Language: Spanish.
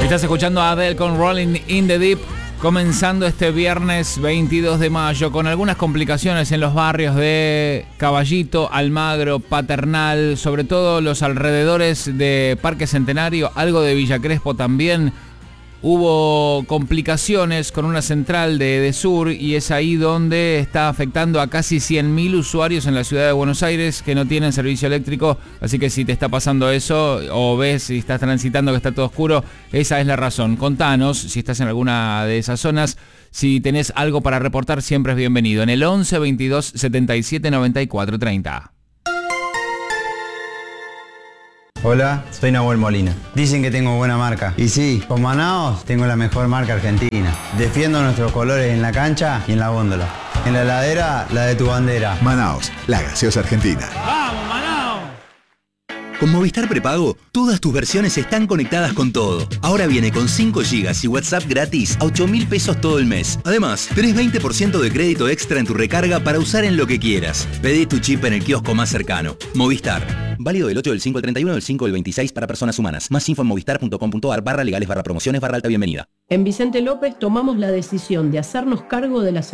Estás escuchando a Adele con Rolling in the Deep, comenzando este viernes 22 de mayo con algunas complicaciones en los barrios de Caballito, Almagro, Paternal, sobre todo los alrededores de Parque Centenario, algo de Villa Crespo también. Hubo complicaciones con una central de Edesur y es ahí donde está afectando a casi 100.000 usuarios en la ciudad de Buenos Aires que no tienen servicio eléctrico, así que si te está pasando eso o ves si estás transitando que está todo oscuro, esa es la razón. Contanos si estás en alguna de esas zonas, si tenés algo para reportar siempre es bienvenido en el 11 22 77 94 30. Hola, soy Nahuel Molina. Dicen que tengo buena marca. Y sí, con Manaos tengo la mejor marca argentina. Defiendo nuestros colores en la cancha y en la góndola. En la heladera, la de tu bandera. Manaos, la gaseosa argentina. ¡Vamos, Manaos! Con Movistar Prepago, todas tus versiones están conectadas con todo. Ahora viene con 5 GB y WhatsApp gratis a 8.000 pesos todo el mes. Además, tenés 20% de crédito extra en tu recarga para usar en lo que quieras. Pedí tu chip en el kiosco más cercano. Movistar. Válido del 8 del 5 al 31 del 5 del 26 para personas humanas. Más info en movistar.com.ar/legales/promociones/alta bienvenida. En Vicente López tomamos la decisión de hacernos cargo de la seguridad